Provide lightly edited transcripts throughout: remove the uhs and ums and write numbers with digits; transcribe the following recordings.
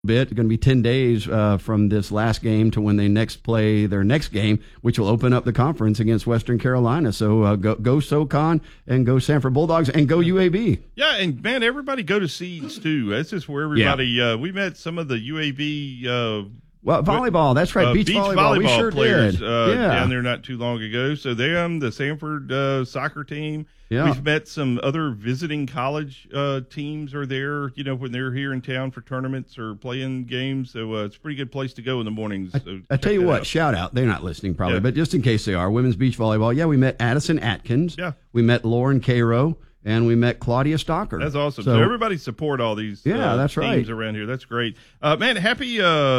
bit. It's going to be 10 days from this last game to when they next play their next game, which will open up the conference against Western Carolina. So go SoCon and go Sanford Bulldogs and go UAB. Yeah, and man, everybody go to Seeds too. That's just where everybody. We met some of the UAB. Volleyball. That's right. Beach volleyball. We sure players, did. Down there not too long ago. So the Sanford soccer team. Yeah. We've met some other visiting college teams are there, when they're here in town for tournaments or playing games. So it's a pretty good place to go in the mornings. So I tell you what, shout out. They're not listening probably, but just in case they are, women's beach volleyball. Yeah, we met Addison Atkins. Yeah. We met Lauren Cairo. And we met Claudia Stocker. That's awesome. So everybody support all these that's teams right. around here. That's great. Man, happy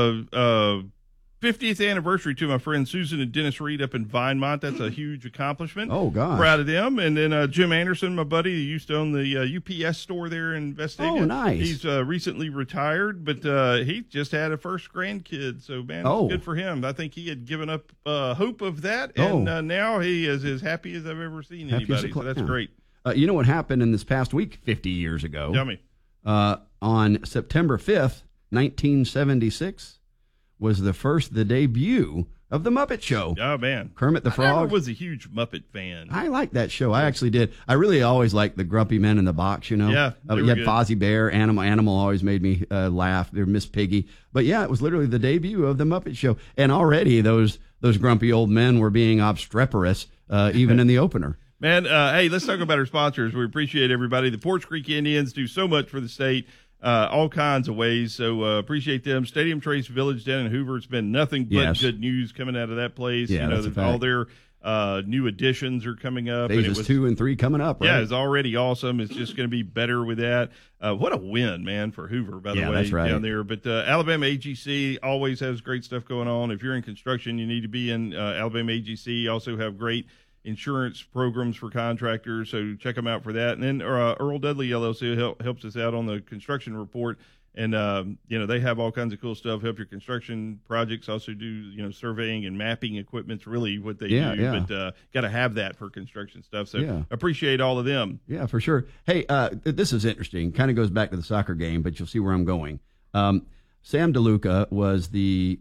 50th anniversary to my friends Susan and Dennis Reed up in Vinemont. That's a huge accomplishment. Oh, gosh. Proud of them. And then Jim Anderson, my buddy, who used to own the UPS store there in Vestavia. Oh, nice. He's recently retired, but he just had a first grandkid. So, man, it's good for him. I think he had given up hope of that, and now he is as happy as I've ever seen anybody. So that's great. You know what happened in this past week 50 years ago? Tell me. On September 5th, 1976, was the debut of The Muppet Show. Oh, man. Kermit the Frog. I never was a huge Muppet fan. I like that show. I actually did. I really always liked the grumpy men in the box, Yeah. You had Fozzie Bear, Animal always made me laugh. They're Miss Piggy. But, yeah, it was literally the debut of The Muppet Show. And already those grumpy old men were being obstreperous even in the opener. Man, hey, let's talk about our sponsors. We appreciate everybody. The Porch Creek Indians do so much for the state, all kinds of ways. So appreciate them. Stadium Trace Village down in Hoover. It's been nothing but good news coming out of that place. Yeah, that's a fact. All their new additions are coming up. Phases 2 and 3 coming up, right? Yeah, it's already awesome. It's just going to be better with that. What a win, man, for Hoover, by the way, that's right. down there. But Alabama AGC always has great stuff going on. If you're in construction, you need to be in Alabama AGC. Also have great insurance programs for contractors, so check them out for that. And then Earl Dudley LLC helps us out on the construction report, and they have all kinds of cool stuff. Help your construction projects. Also do surveying and mapping equipment's really what they do. But got to have that for construction stuff. So appreciate all of them. Yeah, for sure. Hey, this is interesting. Kind of goes back to the soccer game, but you'll see where I'm going. Sam DeLuca was the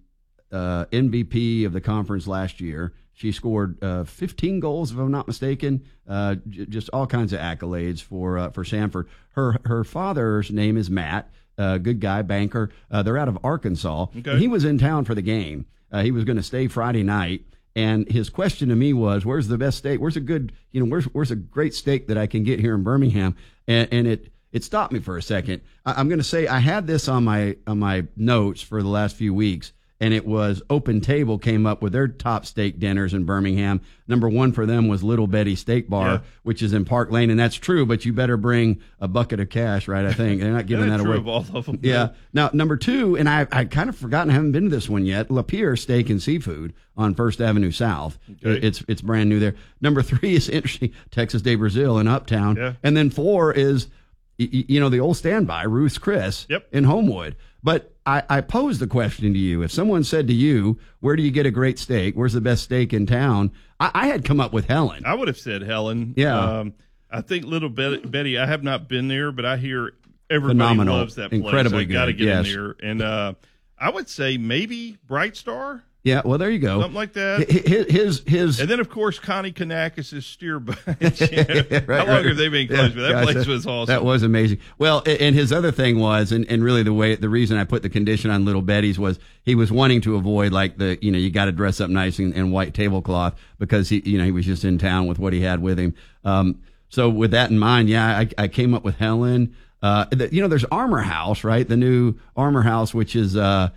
MVP of the conference last year. She scored 15 goals, if I'm not mistaken. Just all kinds of accolades for Sanford. Her father's name is Matt. Good guy, banker. They're out of Arkansas. Okay. He was in town for the game. He was going to stay Friday night, and his question to me was, "Where's the best steak? Where's a good, where's a great steak that I can get here in Birmingham?" And it stopped me for a second. I'm going to say I had this on my notes for the last few weeks. And it was Open Table came up with their top steak dinners in Birmingham. Number 1 for them was Little Betty Steak Bar, which is in Park Lane, and that's true. But you better bring a bucket of cash, right? I think they're not giving that away. Of all of them. Yeah. Now number 2, and I kind of forgotten, I haven't been to this one yet. Lapeer Steak and Seafood on First Avenue South. Okay. It's brand new there. Number 3 is interesting, Texas de Brazil in Uptown, and then 4 is the old standby, Ruth's Chris in Homewood. But I posed the question to you. If someone said to you, where do you get a great steak? Where's the best steak in town? I had come up with Helen. I would have said Helen. Yeah. I think Little Betty, I have not been there, but I hear everybody Phenomenal. loves that place. Incredibly I got to good. get in there. And I would say maybe Bright Star. Yeah, well, there you go. Something like that. His and then, of course, Connie Kanakis' Steer Bunch. How long have they been closed? But that place was awesome. That was amazing. Well, and his other thing was, and really the reason I put the condition on Little Betty's was he was wanting to avoid you got to dress up nice in white tablecloth because he was just in town with what he had with him. So with that in mind, I came up with Helen. There's Armour House, right? The new Armour House, which is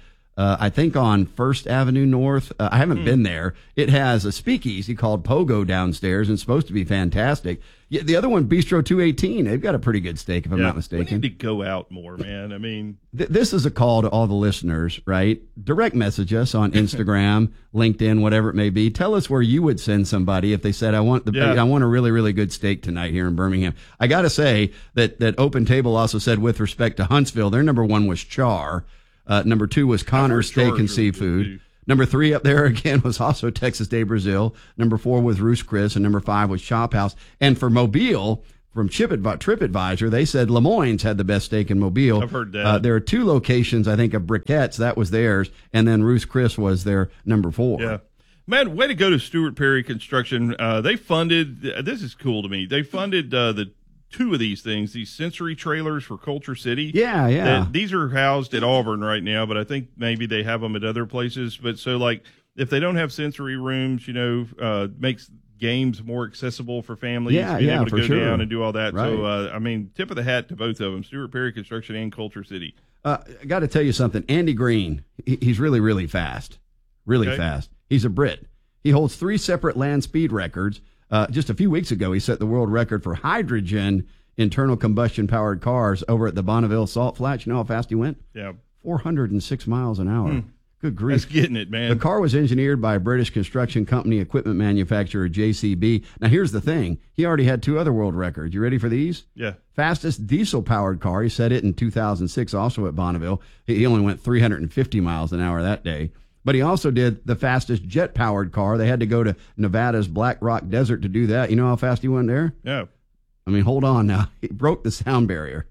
I think on First Avenue North. I haven't been there. It has a speakeasy called Pogo downstairs, and it's supposed to be fantastic. Yeah, the other one, Bistro 218, they've got a pretty good steak, if I'm not mistaken. We need to go out more, man. I mean, this is a call to all the listeners, right? Direct message us on Instagram, LinkedIn, whatever it may be. Tell us where you would send somebody if they said, I want a really, really good steak tonight here in Birmingham. I got to say that Open Table also said, with respect to Huntsville, their number 1 was Char. Number 2 was Connor's Steak and Seafood. Number 3 up there again was also Texas de Brazil. Number 4 was Ruth's Chris, and number 5 was Chop House. And for Mobile, from TripAdvisor, they said Lemoyne's had the best steak in Mobile. I've heard that. There are 2 locations, I think, of Briquettes. That was theirs. And then Ruth's Chris was their number 4. Yeah. Man, way to go to Stuart Perry Construction. They funded, this is cool to me, they funded the 2 of these things, these sensory trailers for Culture City. Yeah. These are housed at Auburn right now, but I think maybe they have them at other places. But so, like, if they don't have sensory rooms, makes games more accessible for families. Being able to for go sure. down and do all that. Right. So, tip of the hat to both of them, Stuart Perry Construction and Culture City. I got to tell you something. Andy Green, he's really, really fast. Really fast. He's a Brit. He holds 3 separate land speed records. Just a few weeks ago, he set the world record for hydrogen internal combustion powered cars over at the Bonneville Salt Flats. You know how fast he went? Yeah. 406 miles an hour. Good grief. That's getting it, man. The car was engineered by a British construction company equipment manufacturer, JCB. Now, here's the thing. He already had 2 other world records. You ready for these? Yeah. Fastest diesel-powered car. He set it in 2006, also at Bonneville. He only went 350 miles an hour that day. But he also did the fastest jet-powered car. They had to go to Nevada's Black Rock Desert to do that. You know how fast he went there? Yeah. I mean, hold on now. He broke the sound barrier.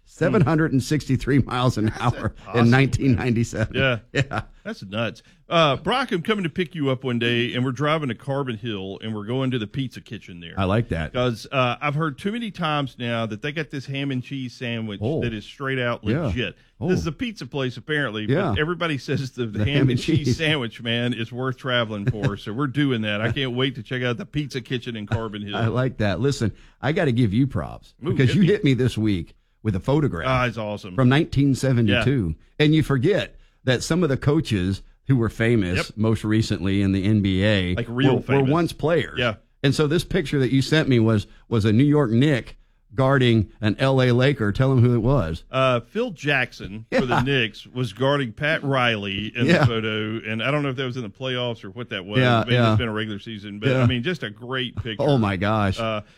763 miles an hour in 1997. Yeah. That's nuts. Brock, I'm coming to pick you up one day, and we're driving to Carbon Hill, and we're going to the pizza kitchen there. I like that. Because I've heard too many times now that they got this ham and cheese sandwich that is straight out legit. This is a pizza place, apparently, but everybody says the ham and cheese sandwich, man, is worth traveling for, so we're doing that. I can't wait to check out the pizza kitchen in Carbon Hill. I like that. Listen, I got to give you props because you hit me this week with a photograph. It's awesome. From 1972. And you forget that some of the coaches who were famous most recently in the NBA like real were once players. Yeah. And so this picture that you sent me was a New York Knick guarding an L.A. Laker. Tell him who it was. Phil Jackson for the Knicks was guarding Pat Riley in the photo, and I don't know if that was in the playoffs or what that was. Maybe it's been a regular season, but I mean, just a great picture. Oh my gosh.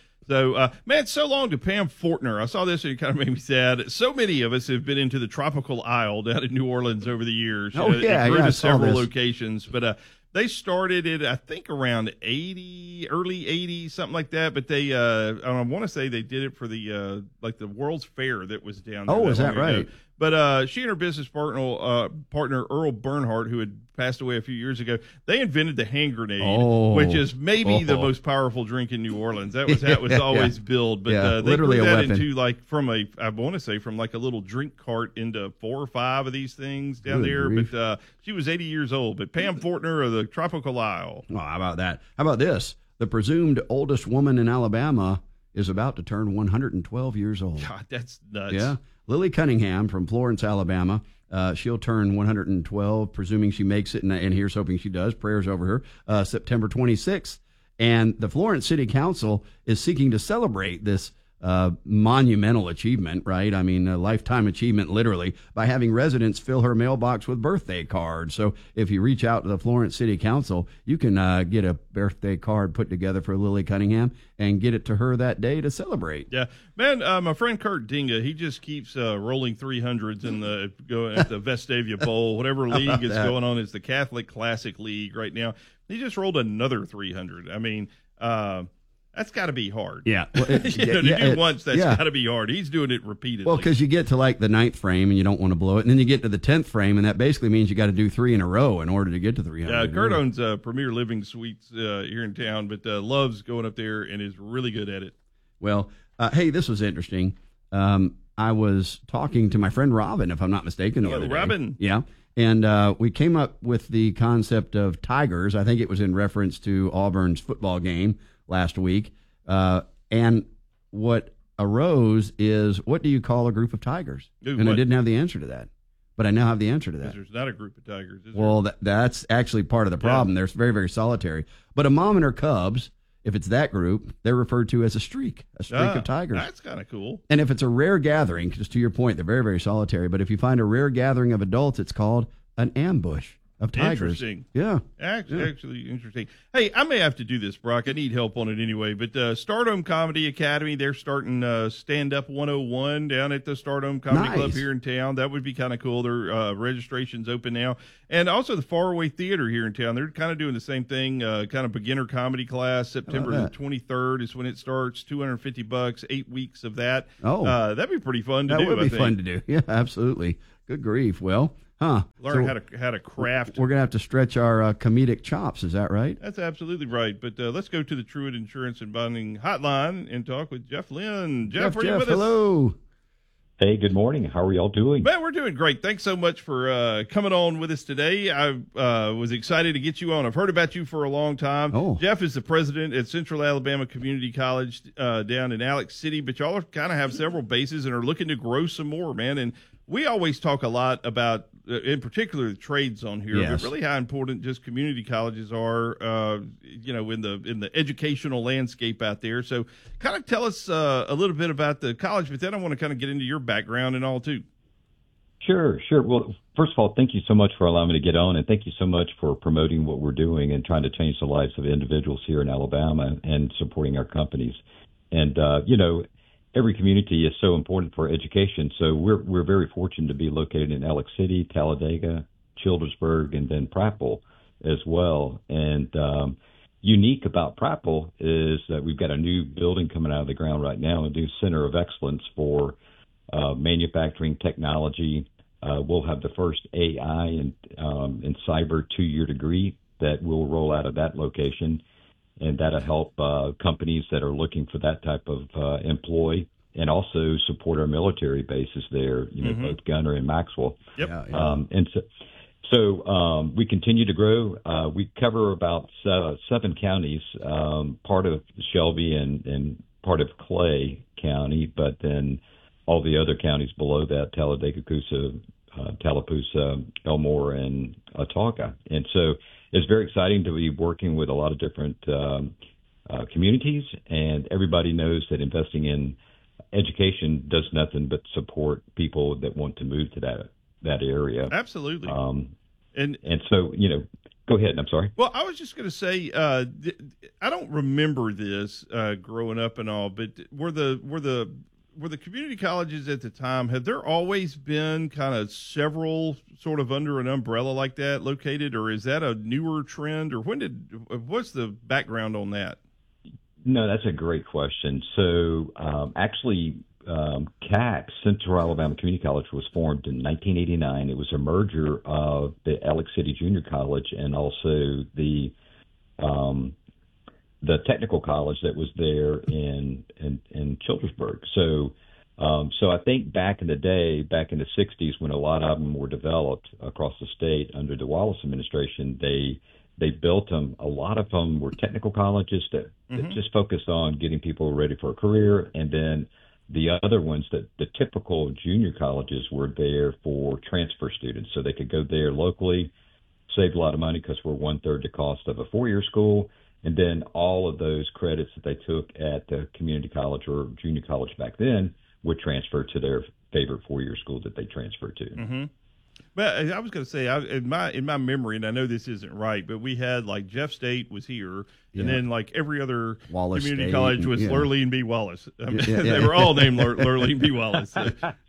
Man, so long to Pam Fortner. I saw this and it kind of made me sad. So many of us have been into the tropical isle down in New Orleans over the years. It grew to several locations, but they started it, I think, around early 80s, something like that. But they, I want to say they did it for the the World's Fair that was down there. Oh, is that right? But she and her business partner Earl Bernhardt, who had passed away a few years ago, they invented the hand grenade, which is maybe the most powerful drink in New Orleans. That was how it was always billed. But they literally grew a that weapon. into from like a little drink cart into 4 or 5 of these things down there. Grief. But she was 80 years old. But Pam Fortner of the Tropical Isle. Oh, how about that? How about this? The presumed oldest woman in Alabama is about to turn 112 years old. God, that's nuts. Yeah. Lily Cunningham from Florence, Alabama. She'll turn 112, presuming she makes it, and here's hoping she does. Prayers over her. September 26th. And the Florence City Council is seeking to celebrate this monumental achievement, right? I mean, a lifetime achievement, literally, by having residents fill her mailbox with birthday cards. So if you reach out to the Florence City Council, you can get a birthday card put together for Lily Cunningham and get it to her that day to celebrate. Yeah, man, my friend Kurt Dinga, he just keeps rolling 300s in the Vestavia Bowl, whatever league is going on. It's the Catholic Classic League right now. He just rolled another 300. I mean, that's got to be hard. Yeah. Well, to do once, that's got to be hard. He's doing it repeatedly. Well, because you get to like the 9th frame and you don't want to blow it. And then you get to the 10th frame, and that basically means you got to do 3 in a row in order to get to 300. Yeah, Kurt owns Premier Living Suites here in town, but loves going up there and is really good at it. Well, hey, this was interesting. I was talking to my friend Robin, if I'm not mistaken. Hello, Robin. Yeah. And we came up with the concept of tigers. I think it was in reference to Auburn's football game last week. And what arose is, what do you call a group of tigers? And I didn't have the answer to that. But I now have the answer to that. There's not a group of tigers, is well, that's actually part of the problem. They're very, very solitary. But a mom and her cubs, if it's that group, they're referred to as a streak of tigers. That's kind of cool. And if it's a rare gathering, just to your point, they're very, very solitary. But if you find a rare gathering of adults, it's called an ambush of tigers. Interesting. Yeah. Actually interesting. Hey, I may have to do this, Brock. I need help on it anyway. But Stardome Comedy Academy, they're starting Stand Up 101 down at the Stardome Comedy Club here in town. That would be kind of cool. Their registration's open now. And also the Faraway Theater here in town. They're kind of doing the same thing, kind of beginner comedy class. September the 23rd is when it starts. $250, 8 weeks of that. Oh. That'd be pretty fun to do. That would be fun to do. Yeah, absolutely. Good grief. Well, learn how to craft. We're going to have to stretch our comedic chops. Is that right? That's absolutely right. But let's go to the Truett Insurance and Bonding Hotline and talk with Jeff Lynn. Jeff, are you with us? Hello. Hey, good morning. How are y'all doing? Man, we're doing great. Thanks so much for coming on with us today. I was excited to get you on. I've heard about you for a long time. Oh. Jeff is the president at Central Alabama Community College down in Alex City, but y'all kind of have several bases and are looking to grow some more, man. And we always talk a lot about, in particular, the trades on here, but really how important just community colleges are, in the educational landscape out there. So kind of tell us a little bit about the college, but then I want to kind of get into your background and all, too. Sure. Well, first of all, thank you so much for allowing me to get on, and thank you so much for promoting what we're doing and trying to change the lives of individuals here in Alabama and supporting our companies. And, every community is so important for education. So we're very fortunate to be located in Alex City, Talladega, Childersburg, and then Prattville as well. And unique about Prattville is that we've got a new building coming out of the ground right now, a new center of excellence for manufacturing technology. We'll have the first AI and cyber 2-year degree that will roll out of that location. And that'll help companies that are looking for that type of employee, and also support our military bases there, both Gunner and Maxwell. Yep. And so we continue to grow. We cover about 7 counties, part of Shelby and part of Clay County, but then all the other counties below that, Talladega, Coosa, Tallapoosa, Elmore, and Autauga. And so it's very exciting to be working with a lot of different communities, and everybody knows that investing in education does nothing but support people that want to move to that area. Absolutely. And so, go ahead. I'm sorry. Well, I was just going to say, I don't remember this growing up and all, but were the community colleges at the time, have there always been kind of several sort of under an umbrella like that located, or is that a newer trend, or what's the background on that? No, that's a great question. So actually, CAC, Central Alabama Community College, was formed in 1989. It was a merger of the Alex City Junior College and also the technical college that was there in Childersburg. So I think back in the day, back in the 60s, when a lot of them were developed across the state under the Wallace administration, they built them. A lot of them were technical colleges that just focused on getting people ready for a career. And then the other ones, the typical junior colleges, were there for transfer students. So they could go there locally, save a lot of money because we're 1/3 the cost of a 4-year school. And then all of those credits that they took at the community college or junior college back then would transfer to their favorite 4-year school that they transferred to. Mm-hmm. But I was going to say, in my memory, and I know this isn't right, but we had like Jeff State was here, and then like every other Wallace community State, college was Lurleen B. Wallace. I mean, they were all named Lurleen B. Wallace. So,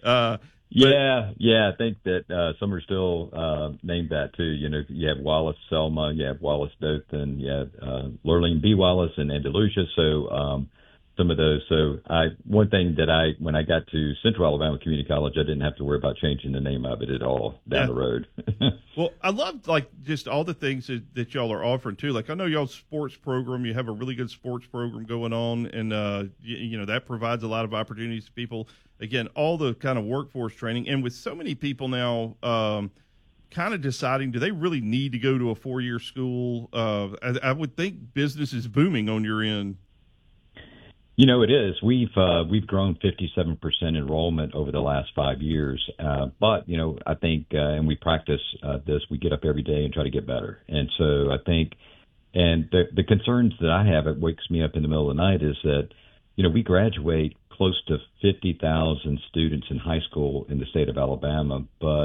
I think that some are still named that too. You have Wallace Selma, you have Wallace Dothan, you have Lurleen B. Wallace and Andalusia. So some of those. So one thing that when I got to Central Alabama Community College, I didn't have to worry about changing the name of it at all down the road. Well, I love like just all the things that y'all are offering too. Like I know y'all's sports program, you have a really good sports program going on, and that provides a lot of opportunities to people. Again, all the kind of workforce training, and with so many people now kind of deciding, do they really need to go to a 4-year school? I would think business is booming on your end. It is. We've grown 57% enrollment over the last 5 years. But, I think, and we practice this, we get up every day and try to get better. And so I think, and the concerns that I have, it wakes me up in the middle of the night, is that, we graduate close to 50,000 students in high school in the state of Alabama, but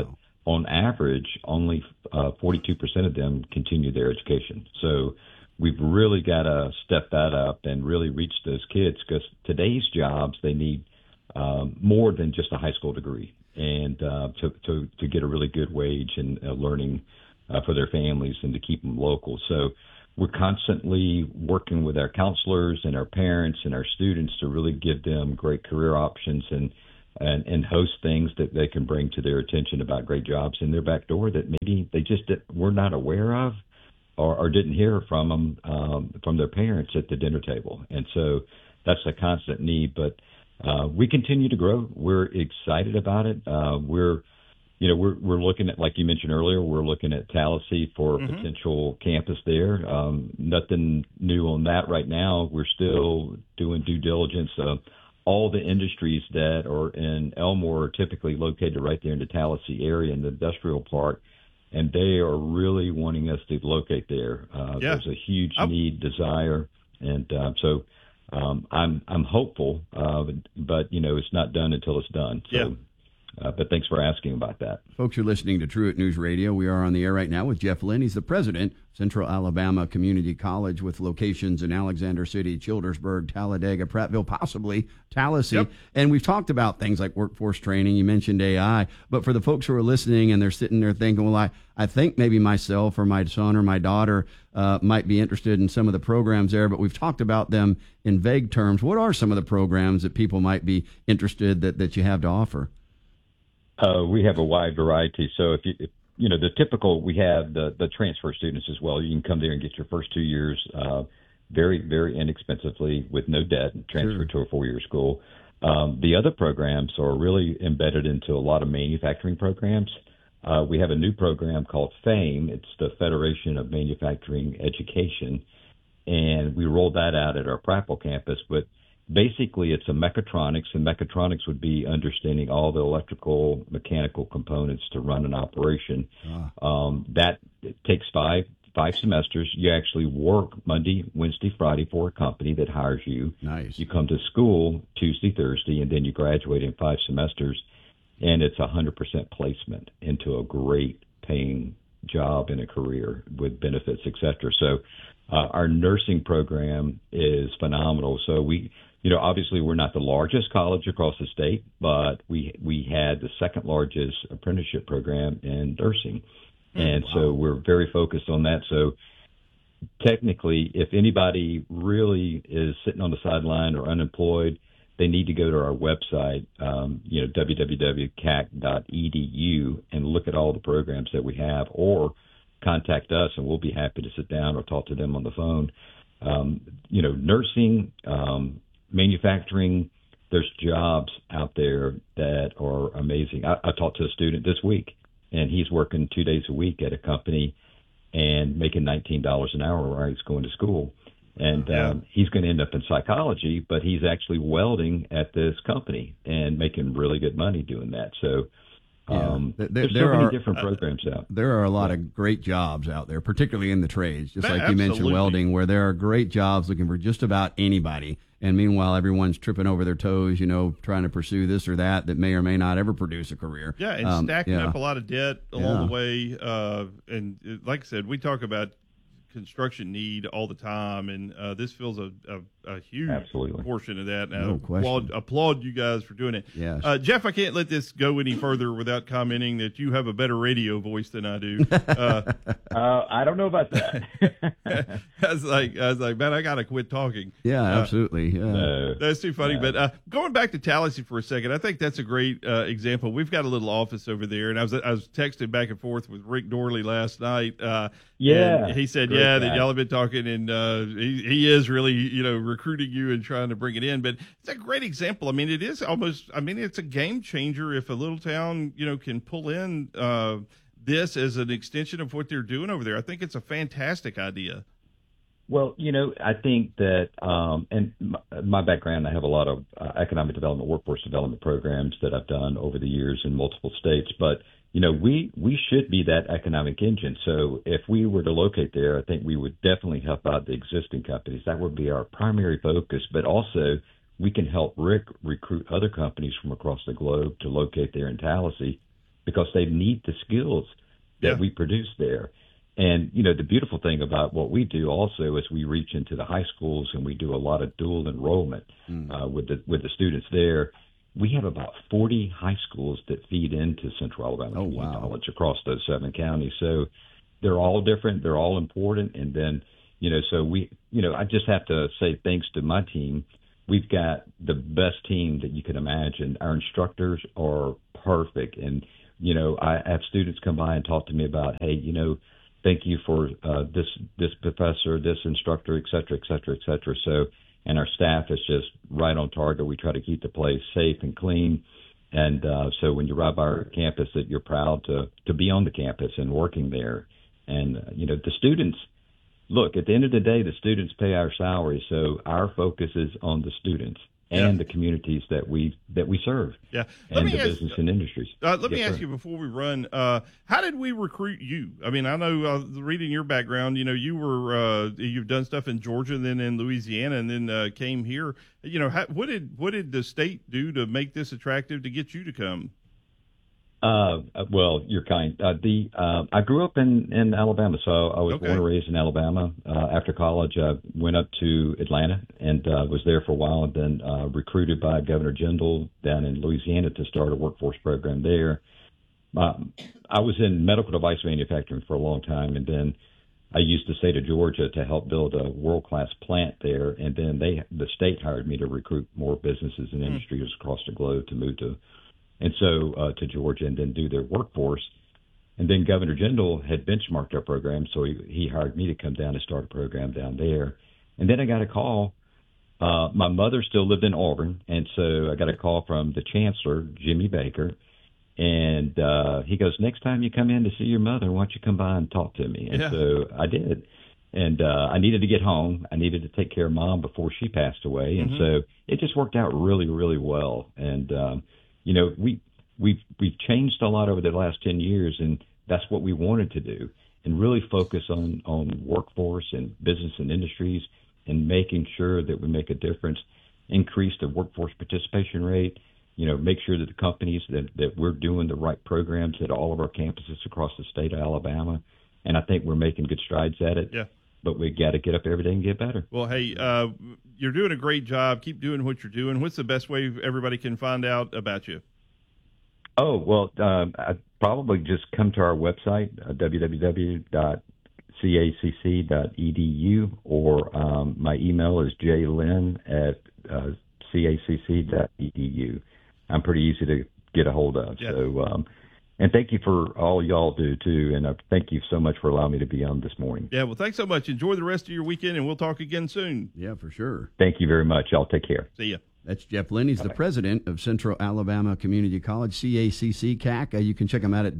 on average, only 42% of them continue their education. So we've really got to step that up and really reach those kids, because today's jobs, they need more than just a high school degree, and to get a really good wage and learning for their families and to keep them local. So we're constantly working with our counselors and our parents and our students to really give them great career options and host things that they can bring to their attention about great jobs in their back door that maybe they just were not aware of or didn't hear from them, from their parents at the dinner table. And so that's a constant need, but we continue to grow. We're excited about it. We're looking at, like you mentioned earlier, we're looking at Tallahassee for a potential campus there. Nothing new on that right now. We're still doing due diligence. All the industries that are in Elmore are typically located right there in the Tallahassee area in the industrial park, and they are really wanting us to locate there. There's a huge need, desire, and so I'm hopeful, but it's not done until it's done. So, but thanks for asking about that. Folks, you're listening to Truett News Radio. We are on the air right now with Jeff Lynn. He's the president, Central Alabama Community College, with locations in Alexander City, Childersburg, Talladega, Prattville, possibly Tallahassee. Yep. And we've talked about things like workforce training. You mentioned AI. But for the folks who are listening and they're sitting there thinking, well, I think maybe myself or my son or my daughter might be interested in some of the programs there, but we've talked about them in vague terms. What are some of the programs that people might be interested that you have to offer? We have a wide variety. So if the typical, we have the transfer students as well. You can come there and get your first 2 years very, very inexpensively with no debt and transfer to a 4-year school. The other programs are really embedded into a lot of manufacturing programs. We have a new program called FAME. It's the Federation of Manufacturing Education, and we rolled that out at our Prattville campus. But basically, it's a mechatronics, and mechatronics would be understanding all the electrical, mechanical components to run an operation. That takes five semesters. You actually work Monday, Wednesday, Friday for a company that hires you. Nice. You come to school Tuesday, Thursday, and then you graduate in 5 semesters, and it's 100% placement into a great paying job and a career with benefits, et cetera. So our nursing program is phenomenal. So obviously we're not the largest college across the state, but we had the second largest apprenticeship program in nursing. And so we're very focused on that. So technically, if anybody really is sitting on the sideline or unemployed, they need to go to our website, www.cac.edu, and look at all the programs that we have, or contact us and we'll be happy to sit down or talk to them on the phone. Nursing, manufacturing, there's jobs out there that are amazing. I talked to a student this week, and he's working 2 days a week at a company and making $19 an hour while he's going to school. And he's going to end up in psychology, but he's actually welding at this company and making really good money doing that. So there's so many different programs out. There are a lot of great jobs out there, particularly in the trades, just like you Absolutely. mentioned welding, where there are great jobs looking for just about anybody. And meanwhile, everyone's tripping over their toes, trying to pursue this or that may or may not ever produce a career. Yeah, and stacking up a lot of debt along the way. And like I said, we talk about construction need all the time, and this fills a huge portion of that. No question. Applaud you guys for doing it. Yes. Jeff, I can't let this go any further without commenting that you have a better radio voice than I do. I don't know about that. I was like, man, I got to quit talking. Yeah, absolutely. Yeah. That's too funny. Yeah. But going back to Tallahassee for a second, I think that's a great example. We've got a little office over there, and I was texting back and forth with Rick Dorley last night. And he said, that y'all have been talking, and he is really, recruiting you and trying to bring it in. But it's a great example. I mean, it is it's a game changer if a little town, can pull in this as an extension of what they're doing over there. I think it's a fantastic idea. Well, I think that, and my background, I have a lot of economic development, workforce development programs that I've done over the years in multiple states, but we should be that economic engine. So if we were to locate there, I think we would definitely help out the existing companies. That would be our primary focus. But also, we can help recruit other companies from across the globe to locate there in Tallahassee, because they need the skills that we produce there. And, you know, the beautiful thing about what we do also is we reach into the high schools and we do a lot of dual enrollment with the students there. We have about 40 high schools that feed into Central Alabama Community College across those 7 counties. So they're all different. They're all important. And then, you know, so I just have to say thanks to my team. We've got the best team that you can imagine. Our instructors are perfect. And, you know, I have students come by and talk to me about, hey, you know, thank you for this professor, this instructor, et cetera, et cetera, et cetera. So, and our staff is just right on target. We try to keep the place safe and clean. And so when you ride by our campus, that you're proud to be on the campus and working there. And, you know, the students, look, at the end of the day, the students pay our salaries. So our focus is on the students and the communities that we serve. Yeah. And the business and industries. Let me ask you before we run, how did we recruit you? I mean, I know reading your background, you know, you've done stuff in Georgia and then in Louisiana and then came here. You know, what did the state do to make this attractive to get you to come? Well, you're kind. I grew up in Alabama, so I was born and raised in Alabama. After college, I went up to Atlanta and was there for a while, and then recruited by Governor Jindal down in Louisiana to start a workforce program there. I was in medical device manufacturing for a long time, and then I used the state of Georgia to help build a world-class plant there, and then the state hired me to recruit more businesses and industries across the globe to move to Georgia and then do their workforce. And then Governor Jindal had benchmarked our program, so he hired me to come down and start a program down there. And then I got a call. My mother still lived in Auburn, and so I got a call from the chancellor, Jimmy Baker, and he goes, next time you come in to see your mother, why don't you come by and talk to me? And so I did. And I needed to get home. I needed to take care of Mom before she passed away. And so it just worked out really, really well. And you know, we've changed a lot over the last 10 years, and that's what we wanted to do, and really focus on workforce and business and industries and making sure that we make a difference, increase the workforce participation rate, you know, make sure that the companies that we're doing the right programs at all of our campuses across the state of Alabama. And I think we're making good strides at it. Yeah. But we got to get up every day and get better. Well, hey, you're doing a great job. Keep doing what you're doing. What's the best way everybody can find out about you? Oh, well, I'd probably just come to our website, www.cacc.edu, or my email is jlynn@cacc.edu. I'm pretty easy to get a hold of. Yeah. So, and thank you for all y'all do, too. And thank you so much for allowing me to be on this morning. Yeah, well, thanks so much. Enjoy the rest of your weekend, and we'll talk again soon. Yeah, for sure. Thank you very much. Y'all take care. See ya. That's Jeff Lynn. He's the president of Central Alabama Community College, CACC CAC. You can check him out at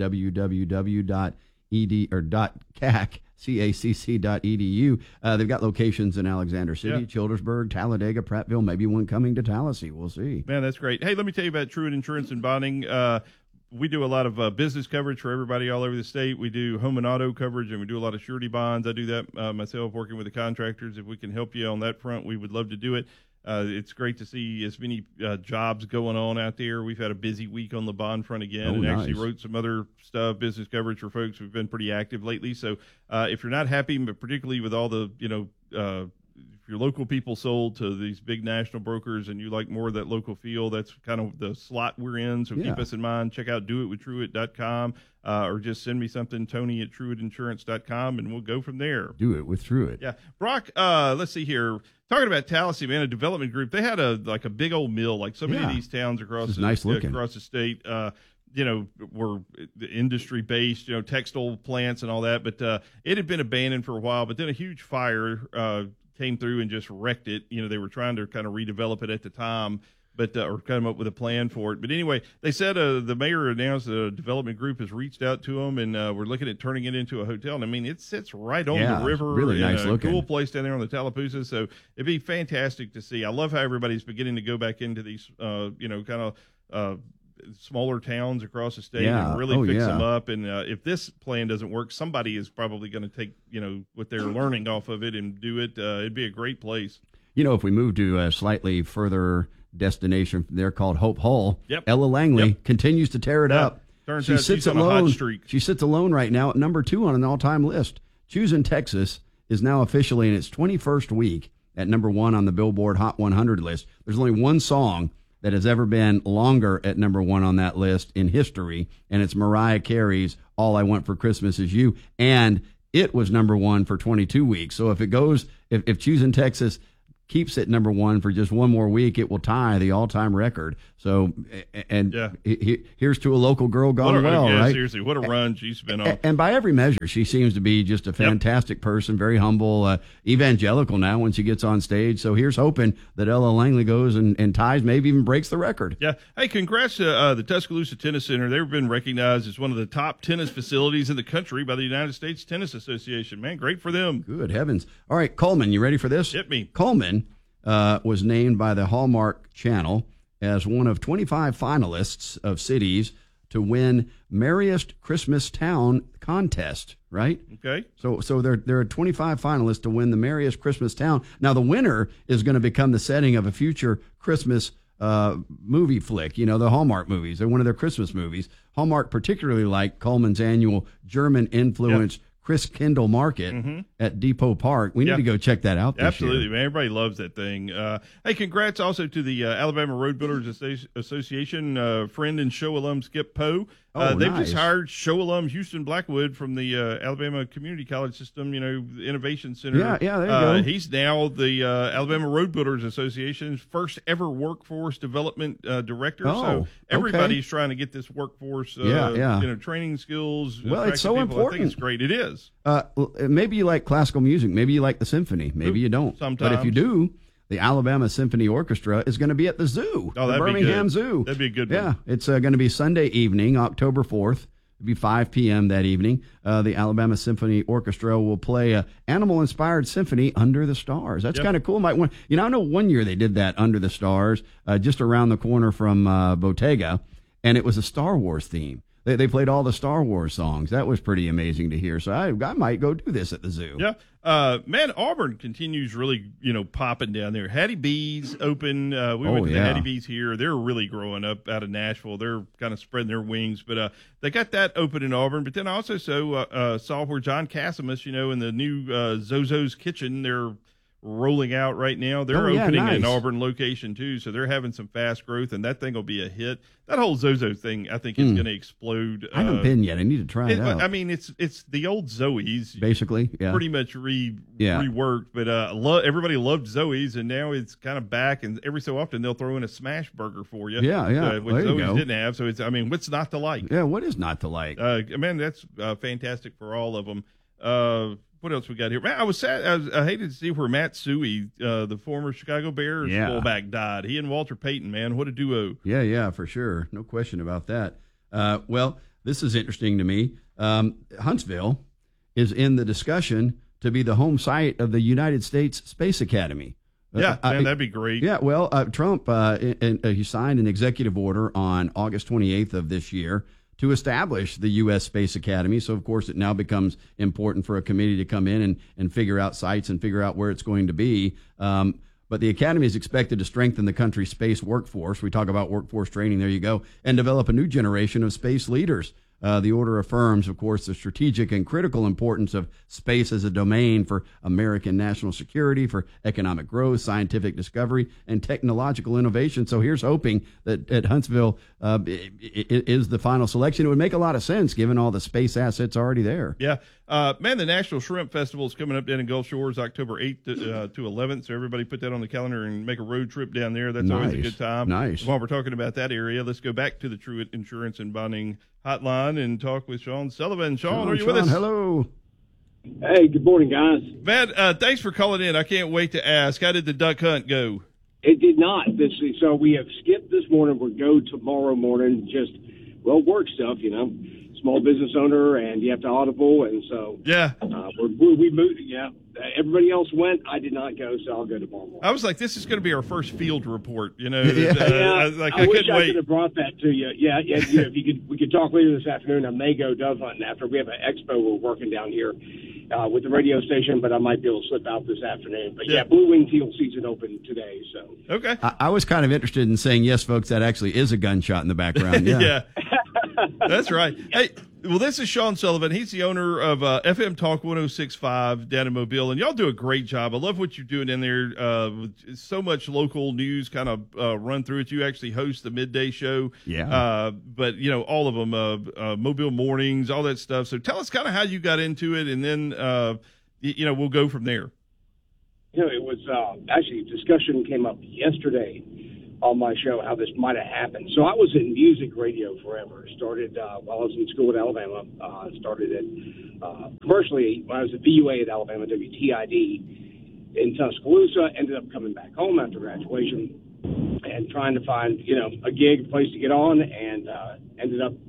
www.cacc.edu. They've got locations in Alexander City, Childersburg, Talladega, Prattville, maybe one coming to Tallahassee. We'll see. Man, that's great. Hey, let me tell you about Truett Insurance and Bonding. We do a lot of business coverage for everybody all over the state. We do home and auto coverage, and we do a lot of surety bonds. I do that myself, working with the contractors. If we can help you on that front, we would love to do it. It's great to see as many jobs going on out there. We've had a busy week on the bond front again, and actually wrote some other stuff, business coverage for folks who've been pretty active lately. So if you're not happy, but particularly with all the, if your local people sold to these big national brokers and you like more of that local feel, that's kind of the slot we're in. So keep us in mind. Check out doitwithtruett.com or just send me something, Tony@TruettInsurance.com, and we'll go from there. Do it with Truett. Yeah. Brock, let's see here. Talking about Tallahassee, man, a development group. They had a big old mill, like so many of these towns across the state. Were industry based, textile plants and all that. But it had been abandoned for a while. But then a huge fire came through and just wrecked it. They were trying to kind of redevelop it at the time, but or come up with a plan for it. But anyway, they said the mayor announced the development group has reached out to them, and we're looking at turning it into a hotel. And I mean, it sits right on the river. Really nice looking. Cool place down there on the Tallapoosa. So it'd be fantastic to see. I love how everybody's beginning to go back into these, kind of smaller towns across the state and really fix them up. And if this plan doesn't work, somebody is probably going to take, what they're learning off of it and do it. It'd be a great place. If we move to a slightly further destination from there called Hope Hull, Ella Langley continues to tear it up. Turns out she's on a hot streak. She sits alone right now at number 2 on an all-time list. Choosing Texas is now officially in its 21st week at number 1 on the Billboard Hot 100 list. There's only one song that has ever been longer at number 1 on that list in history, and it's Mariah Carey's All I Want for Christmas Is You, and it was number 1 for 22 weeks. So if Choosing Texas keeps it number 1 for just one more week, it will tie the all-time record. So, and here's to a local girl gone well, right? Seriously, what a run she's been on. And by every measure, she seems to be just a fantastic person, very humble, evangelical now when she gets on stage. So here's hoping that Ella Langley goes and ties, maybe even breaks the record. Yeah. Hey, congrats to the Tuscaloosa Tennis Center. They've been recognized as one of the top tennis facilities in the country by the United States Tennis Association. Man, great for them. Good heavens. All right, Coleman, you ready for this? Hit me. Coleman was named by the Hallmark Channel as one of 25 finalists of cities to win Merriest Christmas Town contest, right? Okay. So there are 25 finalists to win the Merriest Christmas Town. Now, the winner is going to become the setting of a future Christmas movie flick, the Hallmark movies. They're one of their Christmas movies. Hallmark particularly liked Coleman's annual German-influenced Christkindl Market at Depot Park. We need to go check that out this Absolutely, year. man. Everybody loves that thing. Hey, congrats also to the Alabama Road Builders Association friend and show alum Skip Poe. They've just hired show alum Houston Blackwood from the Alabama Community College System, the Innovation Center. Yeah, there you go. He's now the Alabama Road Builders Association's first ever workforce development director. So everybody's trying to get this workforce, training skills. Well, it's so important. I think it's great. It is. Maybe you like classical music. Maybe you like the symphony. Maybe you don't. Sometimes. But if you do, the Alabama Symphony Orchestra is going to be at the zoo, the Birmingham Zoo. That'd be a good one. Yeah, it's going to be Sunday evening, October 4th. It'll be 5 p.m. that evening. The Alabama Symphony Orchestra will play an animal-inspired symphony, Under the Stars. That's kind of cool. I know one year they did that, Under the Stars, just around the corner from Bottega, and it was a Star Wars theme. They played all the Star Wars songs. That was pretty amazing to hear. So I might go do this at the zoo. Yeah. Man, Auburn continues really, popping down there. Hattie B's open. We went to the Hattie B's here. They're really growing up out of Nashville. They're kind of spreading their wings. But they got that open in Auburn. But then I also saw where John Cassimus, in the new Zozo's Kitchen, they're rolling out right now. They're opening an Auburn location too, so they're having some fast growth, and that thing will be a hit. That whole Zozo thing, I think, is going to explode. I haven't been yet. I need to try it out. I mean, it's the old Zoe's, basically, pretty much reworked. But everybody loved Zoe's, and now it's kind of back. And every so often they'll throw in a smash burger for you. Which Zoe's didn't have. So what's not to like? Yeah, what is not to like? Man, that's fantastic for all of them. What else we got here? Man, I was sad. I hated to see where Matt Suhey, the former Chicago Bears fullback, died. He and Walter Payton, man, what a duo. Yeah, for sure. No question about that. Well, this is interesting to me. Huntsville is in the discussion to be the home site of the United States Space Academy. Man, that'd be great. Yeah, well, Trump, he signed an executive order on August 28th of this year to establish the U.S. Space Academy. So, of course, it now becomes important for a committee to come in and figure out sites and figure out where it's going to be. But the Academy is expected to strengthen the country's space workforce. We talk about workforce training, there you go, and develop a new generation of space leaders. The order affirms, of course, the strategic and critical importance of space as a domain for American national security, for economic growth, scientific discovery, and technological innovation. So here's hoping that at Huntsville is the final selection. It would make a lot of sense given all the space assets already there. Yeah. Man, the National Shrimp Festival is coming up down in Gulf Shores October 8th to 11th. So everybody put that on the calendar and make a road trip down there. That's always a good time. Nice. While we're talking about that area, let's go back to the Truett Insurance and Bonding Hotline and talk with Sean Sullivan. Sean, are you with us? Hello. Hey, good morning, guys. Man, thanks for calling in. I can't wait to ask, how did the duck hunt go? It did not. So we have skipped this morning. We'll go tomorrow morning. Just, work stuff, Small business owner, and you have to audible, and so we moved. Yeah, everybody else went. I did not go, so I'll go tomorrow morning. I was like, this is going to be our first field report. I wish I could have brought that to you. Yeah. If we could talk later this afternoon. I may go dove hunting after we have an expo we're working down here with the radio station, but I might be able to slip out this afternoon. But blue wing teal season open today. So okay, I was kind of interested in saying yes, folks. That actually is a gunshot in the background. Yeah. That's right. Hey, well, this is Sean Sullivan. He's the owner of FM Talk 106.5 down in Mobile, and y'all do a great job. I love what you're doing in there. With so much local news kind of run through it. You actually host the midday show. Yeah. But, all of them, Mobile Mornings, all that stuff. So tell us kind of how you got into it, and then, we'll go from there. It was actually discussion came up yesterday on my show how this might have happened. So I was in music radio forever. Started while I was in school at Alabama. Started at commercially when I was at VUA at Alabama, WTID in Tuscaloosa. Ended up coming back home after graduation and trying to find a gig, a place to get on, and ended up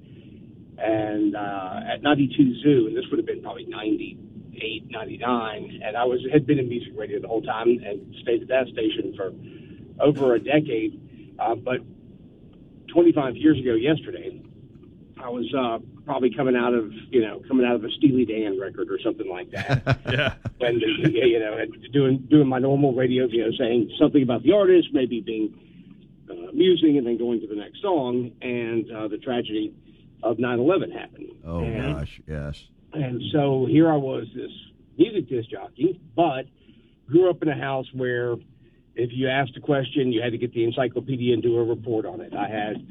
at 92 Zoo, and this would have been probably 98, 99, and I had been in music radio the whole time and stayed at that station for over a decade. But 25 years ago yesterday, I was probably coming out of a Steely Dan record or something like that. Yeah. And doing my normal radio, saying something about the artist, maybe being amusing, and then going to the next song, and the tragedy of 9/11 happened. Oh, gosh, yes. And so here I was, this music disc jockey, but grew up in a house where if you asked a question, you had to get the encyclopedia and do a report on it. I had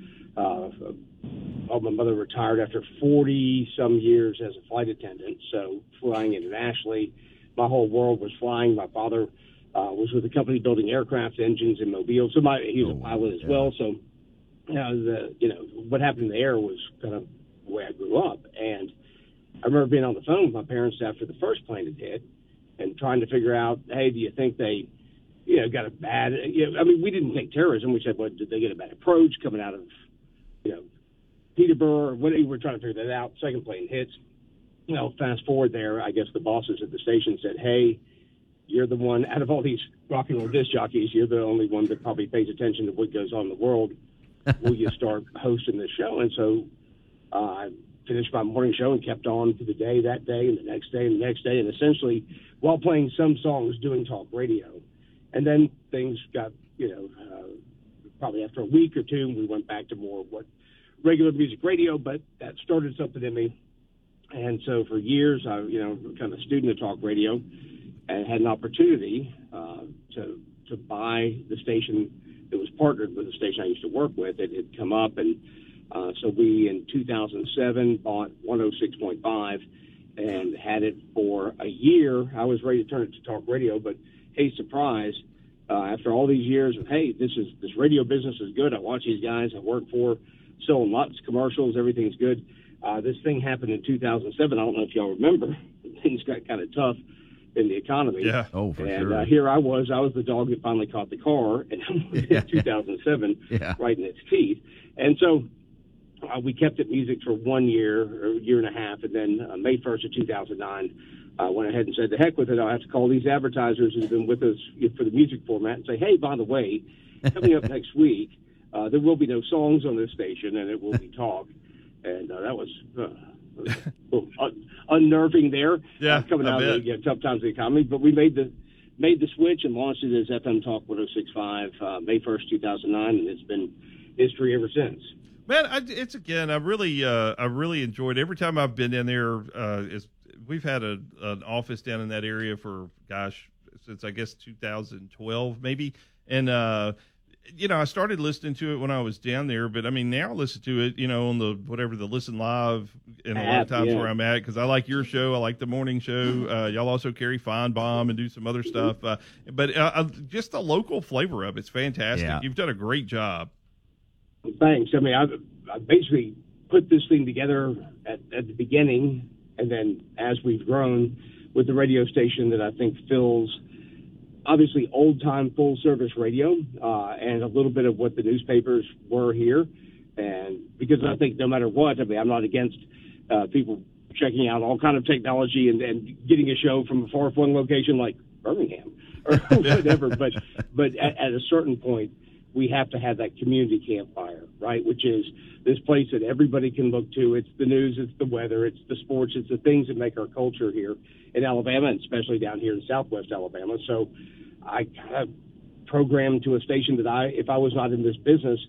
my mother retired after 40-some years as a flight attendant, so flying internationally. My whole world was flying. My father was with a company building aircraft engines in Mobile, so he was a pilot as well. So, what happened in the air was kind of the way I grew up. And I remember being on the phone with my parents after the first plane had hit and trying to figure out, hey, do you think they, got a bad, we didn't think terrorism. We said, well, did they get a bad approach coming out of, Peterborough? We were trying to figure that out. Second plane hits. Fast forward there, I guess the bosses at the station said, hey, you're the one, out of all these rock and roll disc jockeys, you're the only one that probably pays attention to what goes on in the world. Will you start hosting this show? And so I finished my morning show and kept on for the day, that day, and the next day, and the next day, and essentially while playing some songs, doing talk radio. And then things got, probably after a week or two, we went back to more of what regular music radio, but that started something in me. And so for years, I, kind of a student of talk radio, and had an opportunity to buy the station that was partnered with the station I used to work with. It had come up, and so we, in 2007, bought 106.5 and had it for a year. I was ready to turn it to talk radio, but hey, surprise, after all these years of, hey, this radio business is good. I watch these guys I work for, selling lots of commercials, everything's good. This thing happened in 2007. I don't know if y'all remember. Things got kind of tough in the economy. Yeah. Oh, for and, sure. Here I was the dog that finally caught the car, and in 2007, right in its teeth. And so we kept it music for 1 year, or a year and a half, and then May 1st of 2009, went ahead and said, the heck with it, I'll have to call these advertisers who've been with us for the music format and say, hey, by the way, coming up next week, there will be no songs on this station, and it will be talk. And that was unnerving there, coming out of the tough times of the economy. But we made the switch and launched it as FM Talk 106.5 May 1st, 2009, and it's been history ever since. Man, I really enjoyed it. Every time I've been in there. We've had an office down in that area for since I guess 2012 maybe, and I started listening to it when I was down there, but now I listen to it, on the Listen Live, and a lot of times where I'm at, because I like your show, I like the morning show. Y'all also carry Feinbaum and do some other stuff, but just the local flavor of it's fantastic. Yeah. You've done a great job. Thanks. I basically put this thing together at the beginning, and then as we've grown with the radio station that I think fills obviously old-time full-service radio and a little bit of what the newspapers were here. And because I think no matter what, I'm not against people checking out all kind of technology and getting a show from a far-flung location like Birmingham or whatever. But at a certain point, we have to have that community campfire, right, which is this place that everybody can look to. It's the news, it's the weather, it's the sports, it's the things that make our culture here in Alabama, and especially down here in Southwest Alabama. So I kind of programmed to a station that if I was not in this business,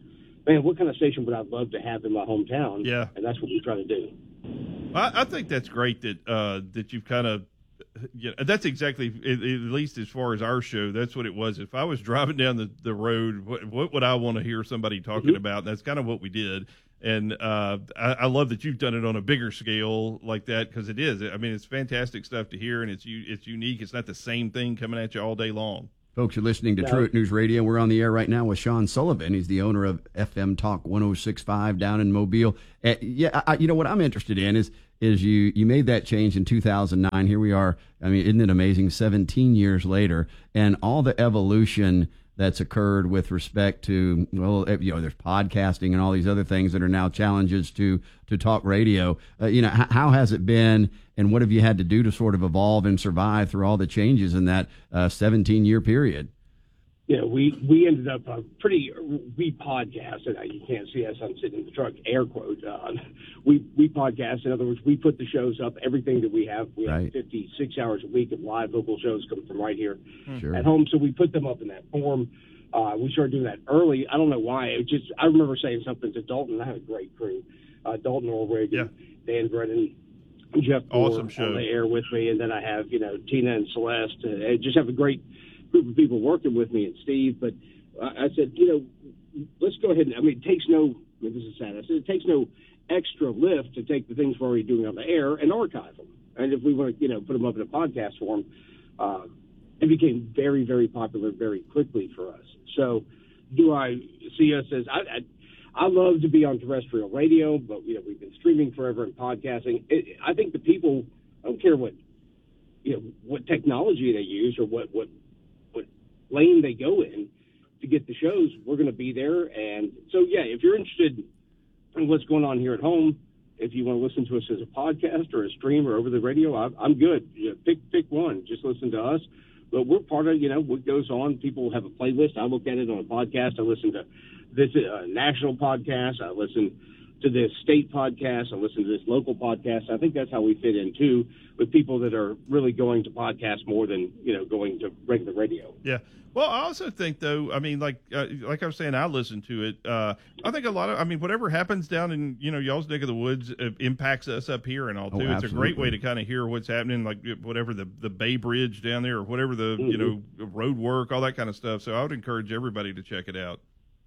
man, what kind of station would I love to have in my hometown? Yeah. And that's what we try to do. I think that's great that you've kind of, that's exactly, at least as far as our show, that's what it was. If I was driving down the road, what would I want to hear somebody talking about? And that's kind of what we did. And I love that you've done it on a bigger scale like that, because it is. I mean, it's fantastic stuff to hear, and it's unique. It's not the same thing coming at you all day long. Folks, you're listening to Truett News Radio. We're on the air right now with Sean Sullivan. He's the owner of FM Talk 106.5 down in Mobile. You know what I'm interested in is you made that change in 2009. Here we are. I mean, isn't it amazing? 17 years later, and all the evolution that's occurred with respect to, well, you know, there's podcasting and all these other things that are now challenges to talk radio. You know, how has it been, and what have you had to do to sort of evolve and survive through all the changes in that 17-year period? Yeah, we ended up we podcast, and you can't see us, I'm sitting in the truck, air quote. We podcast. In other words, we put the shows up, everything that we have. We have 56 hours a week of live local shows coming from right here at home. So we put them up in that form. We started doing that early. I don't know why. I remember saying something to Dalton. I had a great crew. Dalton Orwig, Dan Brennan, Jeff awesome Moore show on the air with me. And then I have, Tina and Celeste. I just have a great group of people working with me, and Steve. But I said, let's go ahead and, it takes this is sad. I said, it takes no extra lift to take the things we're already doing on the air and archive them. And if we want to, put them up in a podcast form, it became very, very popular very quickly for us. So do I see us as, I love to be on terrestrial radio, but, we've been streaming forever and podcasting. I think the people, I don't care what technology they use or what lane they go in to get the shows, we're going to be there. And so, if you're interested in what's going on here at home, if you want to listen to us as a podcast or a stream or over the radio, I'm good. Pick one. Just listen to us. But we're part of, what goes on. People have a playlist. I look at it on a podcast. I listen to this national podcast. I listen to this state podcast. I listen to this local podcast. I think that's how we fit in, too, with people that are really going to podcasts more than, going to regular radio. Yeah. Well, I also think, though, like I was saying, I listen to it. I think a lot of, whatever happens down in, y'all's neck of the woods impacts us up here and all, too. It's a great way to kind of hear what's happening, like whatever the Bay Bridge down there or whatever the, road work, all that kind of stuff. So I would encourage everybody to check it out.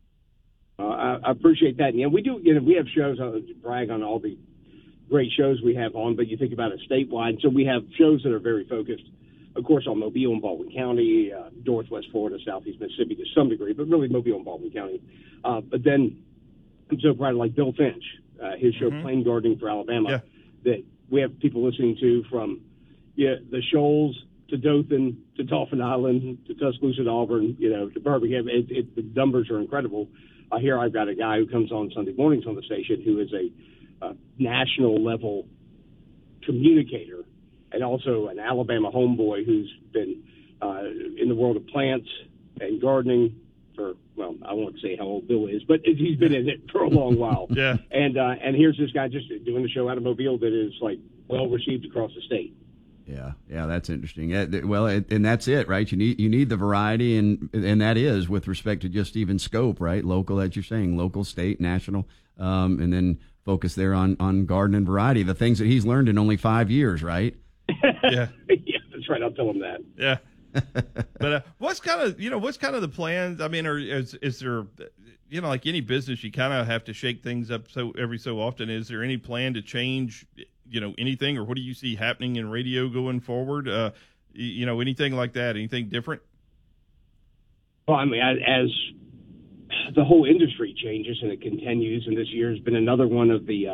I appreciate that. And we do, we have shows, to brag on all the great shows we have on, but you think about it statewide. So we have shows that are very focused, of course, on Mobile and Baldwin County, Northwest Florida, Southeast Mississippi to some degree, but really Mobile and Baldwin County. But then I'm so proud of like Bill Finch, his show Plain Gardening for Alabama, that we have people listening to from the Shoals to Dothan to Dauphin Island to Tuscaloosa to Auburn, to Birmingham. The numbers are incredible. Here I've got a guy who comes on Sunday mornings on the station who is a national level communicator and also an Alabama homeboy who's been in the world of plants and gardening for, well, I won't say how old Bill is, but he's been in it for a long while. Yeah. And here's this guy just doing the show out of Mobile that is like well received across the state. Yeah, that's interesting. Well, and that's it, right? You need the variety, and that is with respect to just even scope, right? Local, as you're saying, local, state, national, and then focus there on garden and variety, the things that he's learned in only 5 years, right? Yeah, that's right. I'll tell him that. Yeah. But what's kind of the plans? Or is there, like any business, you kind of have to shake things up every so often. Is there any plan to change, anything, or what do you see happening in radio going forward? Anything like that? Anything different? Well, as the whole industry changes and it continues, and this year has been another one of the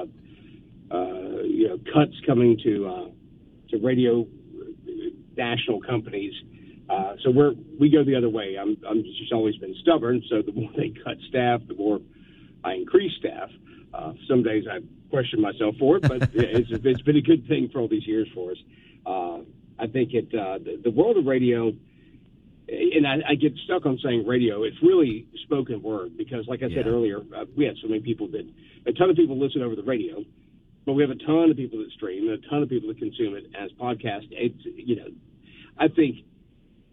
cuts coming to radio national companies. So we go the other way. I'm just always been stubborn. So the more they cut staff, the more I increase staff. Some days I question myself for it, but it's been a good thing for all these years for us. I think the world of radio, and I get stuck on saying radio, it's really spoken word because, like I said earlier, we have so many people a ton of people listen over the radio, but we have a ton of people that stream and a ton of people that consume it as podcasts. I think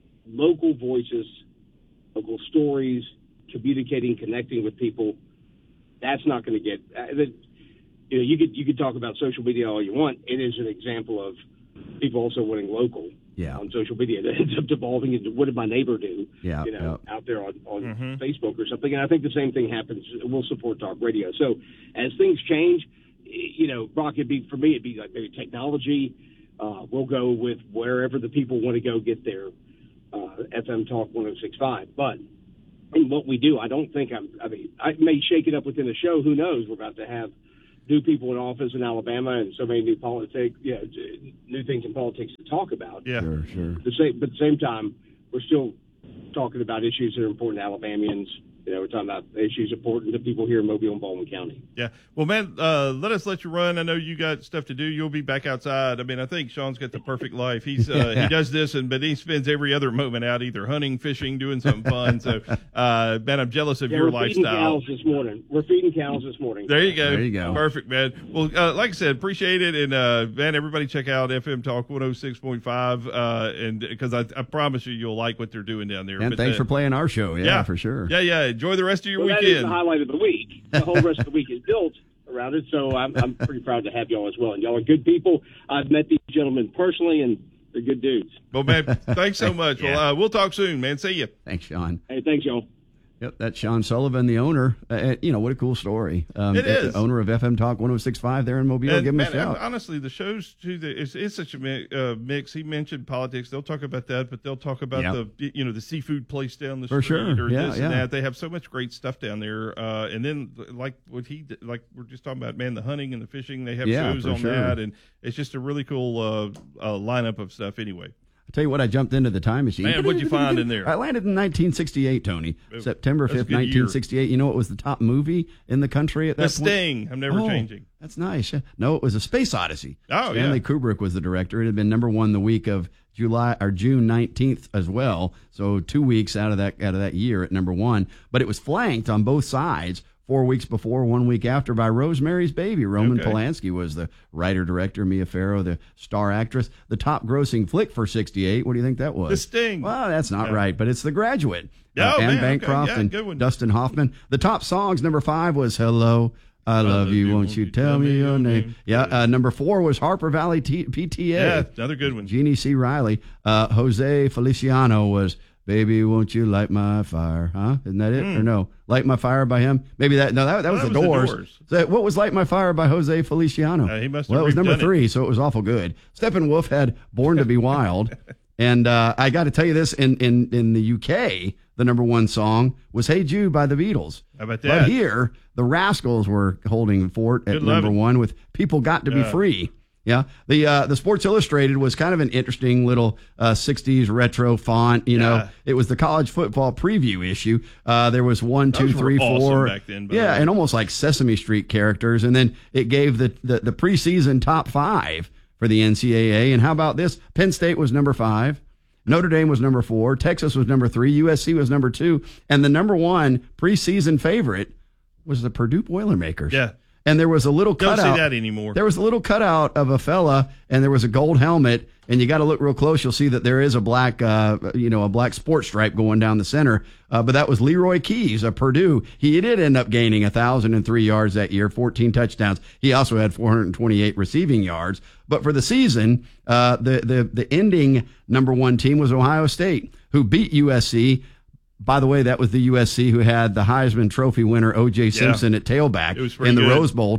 local voices, local stories, communicating, connecting with people that's not going to get. You could talk about social media all you want. It is an example of people also wanting local. Yeah. On social media, that ends up devolving into what did my neighbor do? Yeah, out there on Facebook or something. And I think the same thing happens. We'll support talk radio. So as things change, Brock, it'd be like maybe technology. We'll go with wherever the people want to go get their FM Talk 106.5. But in what we do, I don't think I may shake it up within the show. Who knows? We're about to have new people in office in Alabama and so many new new things in politics to talk about. Yeah, sure. But at the same time, we're still talking about issues that are important to Alabamians. We're talking about issues important to people here in Mobile and Baldwin County. Yeah. Well, man, let you run. I know you got stuff to do. You'll be back outside. I mean, I think Sean's got the perfect life. He's he does this, but he spends every other moment out either hunting, fishing, doing something fun. So, man, I'm jealous of your lifestyle. We're feeding cows this morning. There you go. Perfect, man. Well, like I said, appreciate it. And, man, everybody check out FM Talk 106.5. And because I promise you'll like what they're doing down there. And thanks for playing our show. Yeah, for sure. Yeah. Enjoy the rest of your weekend. That is the highlight of the week. The whole rest of the week is built around it, so I'm pretty proud to have y'all as well. And y'all are good people. I've met these gentlemen personally, and they're good dudes. Well, man, thanks so much. Well, we'll talk soon, man. See you. Thanks, Sean. Hey, thanks, y'all. Yep, that's Sean Sullivan, the owner. What a cool story. It is. The owner of FM Talk 106.5 there in Mobile. Give him a shout. Honestly, the shows, too, it's such a mix. He mentioned politics. They'll talk about that, but they'll talk about the seafood place down the street or this and that. They have so much great stuff down there. And then, like what he did, like we're just talking about, man, the hunting and the fishing, they have shows on that. And it's just a really cool lineup of stuff anyway. I'll tell you what, I jumped into the time machine. Man, what'd you find in there? I landed in 1968, Tony. September 5th, 1968. You know what was the top movie in the country at that point? The Sting. I'm never changing. That's nice. No, it was A Space Odyssey. Oh, Stanley Kubrick was the director. It had been number one the week of June 19th as well. So 2 weeks out of that year at number one. But it was flanked on both sides 4 weeks before, 1 week after by Rosemary's Baby. Roman Polanski was the writer-director, Mia Farrow, the star actress. The top-grossing flick for 68, what do you think that was? The Sting. Well, that's not right, but it's The Graduate. Anne Bancroft and Dustin Hoffman. The top songs, number 5 was Hello, I Love You, Won't You Tell Me Your Name? Number 4 was Harper Valley PTA. Yeah, another good one. Jeannie C. Riley. Jose Feliciano was Baby, Won't You Light My Fire? Huh? Isn't that it? Or no? Light My Fire by him? Maybe that. No, that was the Doors. So what was Light My Fire by Jose Feliciano? He must have well, it was number 3, so it was awful good. Steppenwolf had Born to Be Wild. And I got to tell you this, in the UK, the number 1 song was Hey Jude by the Beatles. How about that? But here, the Rascals were holding fort at number 1 with People Got to Be Free. Yeah, the Sports Illustrated was kind of an interesting little 60s retro font. It was the college football preview issue. There was 1, 2, 3, 4. Awesome back then, and almost like Sesame Street characters. And then it gave the preseason top 5 for the NCAA. And how about this? Penn State was number 5. Notre Dame was number 4. Texas was number 3. USC was number 2. And the number 1 preseason favorite was the Purdue Boilermakers. Yeah. And there was a little cutout. Don't see that anymore. There was a little cutout of a fella, and there was a gold helmet. And you got to look real close. You'll see that there is a black, a black sports stripe going down the center. But that was Leroy Keys of Purdue. He did end up gaining 1,003 yards that year, 14 touchdowns. He also had 428 receiving yards. But for the season, the ending number 1 team was Ohio State, who beat USC. By the way, that was the USC who had the Heisman Trophy winner O.J. Simpson at tailback in the Rose Bowl,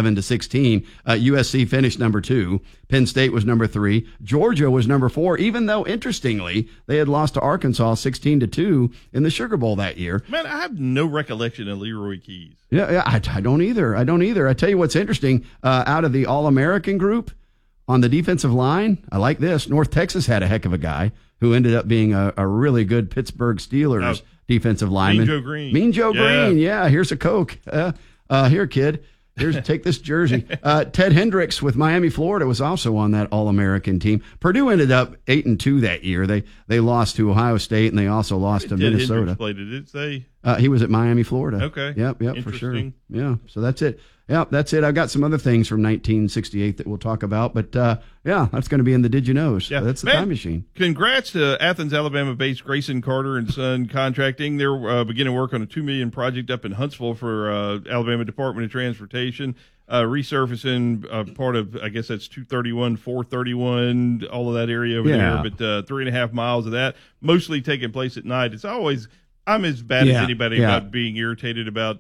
27-16. USC finished number 2. Penn State was number 3. Georgia was number 4, even though, interestingly, they had lost to Arkansas 16-2 in the Sugar Bowl that year. Man, I have no recollection of Leroy Keys. Yeah, I don't either. I tell you what's interesting. Out of the All-American group on the defensive line, I like this. North Texas had a heck of a guy who ended up being a really good Pittsburgh Steelers defensive lineman. Mean Joe Green. Yeah, here's a Coke. Here, kid. Take this jersey. Ted Hendricks with Miami, Florida was also on that All-American team. Purdue ended up 8-2 that year. They lost to Ohio State, and they also lost to Minnesota. Played it, did they? He was at Miami, Florida. Okay. Yep, for sure. Yeah, so that's it. Yep, that's it. I've got some other things from 1968 that we'll talk about, but yeah, that's going to be in the Did You Knows. Yeah. So that's the time machine. Congrats to Athens, Alabama-based Grayson Carter and Son Contracting. They're beginning work on a $2 million project up in Huntsville for Alabama Department of Transportation. Resurfacing part of, I guess that's 231, 431, all of that area over there, but 3.5 miles of that, mostly taking place at night. It's always, I'm as bad as anybody about being irritated about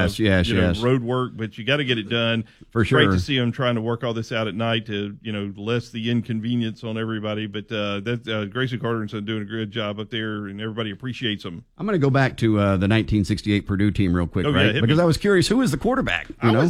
road work, but you got to get it done. For sure. Great to see them trying to work all this out at night to, less the inconvenience on everybody. But Grayson Carter and Son doing a good job up there, and everybody appreciates them. I'm going to go back to the 1968 Purdue team real quick, right? Because I was curious, who was the quarterback? I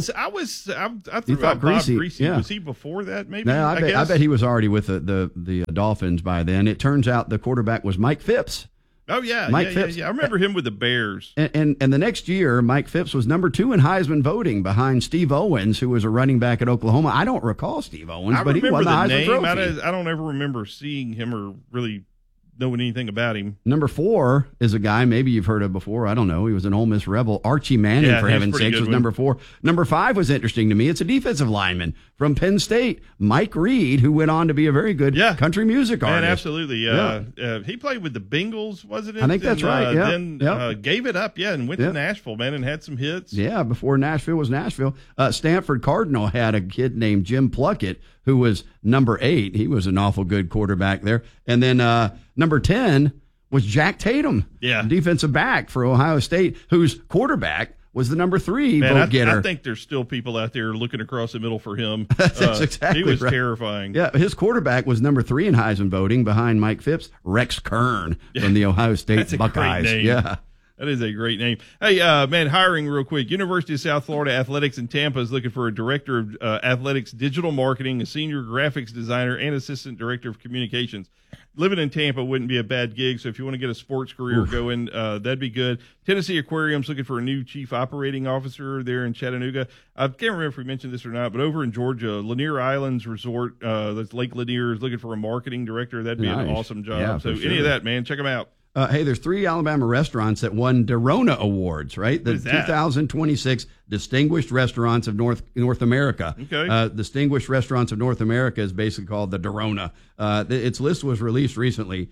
threw out Bob Greasy. Was he before that? Maybe. No, I bet he was already with the Dolphins by then. It turns out the quarterback was Mike Phipps. Oh, yeah. Mike Phipps. I remember him with the Bears. And the next year, Mike Phipps was number 2 in Heisman voting behind Steve Owens, who was a running back at Oklahoma. I don't recall Steve Owens, but he won the Heisman Trophy. I don't ever remember seeing him or really knowing anything about him. Number 4 is a guy maybe you've heard of before. I don't know. He was an Ole Miss Rebel. Archie Manning, for heaven's sakes, was number 4. Number 5 was interesting to me. It's a defensive lineman from Penn State, Mike Reed, who went on to be a very good country music artist. Absolutely. He played with the Bengals, wasn't it? I think that's right. Then gave it up, and went to Nashville, man, and had some hits. Yeah, before Nashville was Nashville. Stanford Cardinal had a kid named Jim Plunkett, who was number 8. He was an awful good quarterback there. And then number 10 was Jack Tatum, defensive back for Ohio State, whose quarterback was the number 3 vote getter. I think there's still people out there looking across the middle for him. That's exactly He was right. terrifying. Yeah, his quarterback was number 3 in Heisman voting behind Mike Phipps, Rex Kern from the Ohio State Buckeyes. Great name. Yeah. That is a great name. Hey, man, hiring real quick. University of South Florida Athletics in Tampa is looking for a director of athletics digital marketing, a senior graphics designer, and assistant director of communications. Living in Tampa wouldn't be a bad gig, so if you want to get a sports career going, that'd be good. Tennessee Aquarium's looking for a new chief operating officer there in Chattanooga. I can't remember if we mentioned this or not, but over in Georgia, Lanier Islands Resort, that's Lake Lanier, is looking for a marketing director. That'd be an awesome job. Yeah, so any of that, man, check them out. Hey, there's 3 Alabama restaurants that won DeRona Awards, right? The 2026 Distinguished Restaurants of North America. Okay. Distinguished Restaurants of North America is basically called the DeRona. Its list was released recently.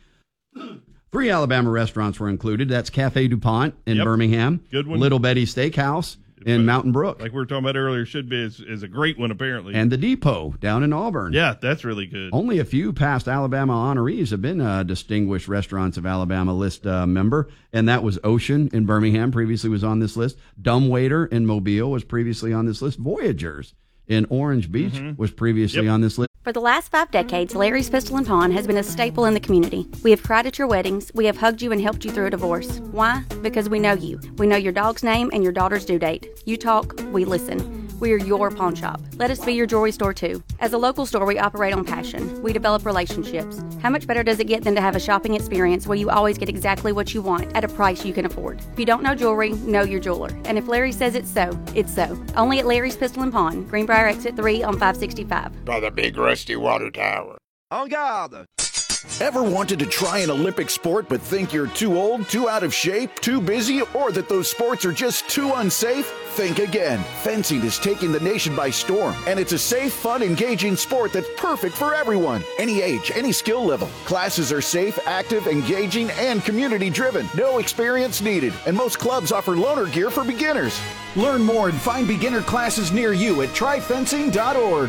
3 Alabama restaurants were included. That's Cafe DuPont in Birmingham. Good one. Little Betty Steakhouse in Mountain Brook. Like we were talking about earlier, should be is a great one, apparently. And the Depot down in Auburn. Yeah, that's really good. Only a few past Alabama honorees have been Distinguished Restaurants of Alabama list member, and that was Ocean in Birmingham, previously was on this list. Dumbwaiter in Mobile was previously on this list. Voyagers in Orange Beach was previously on this list. For the last 5 decades, Larry's Pistol and Pawn has been a staple in the community. We have cried at your weddings. We have hugged you and helped you through a divorce. Why? Because we know you. We know your dog's name and your daughter's due date. You talk, we listen. We are your pawn shop. Let us be your jewelry store too. As a local store, we operate on passion. We develop relationships. How much better does it get than to have a shopping experience where you always get exactly what you want at a price you can afford? If you don't know jewelry, know your jeweler. And if Larry says it's so, it's so. Only at Larry's Pistol and Pawn, Greenbrier Exit 3 on 565. By the big rusty water tower. En garde! Ever wanted to try an Olympic sport but think you're too old, too out of shape, too busy, or that those sports are just too unsafe? Think again. Fencing is taking the nation by storm, and it's a safe, fun, engaging sport that's perfect for everyone. Any age, any skill level. Classes are safe, active, engaging, and community-driven. No experience needed, and most clubs offer loaner gear for beginners. Learn more and find beginner classes near you at tryfencing.org.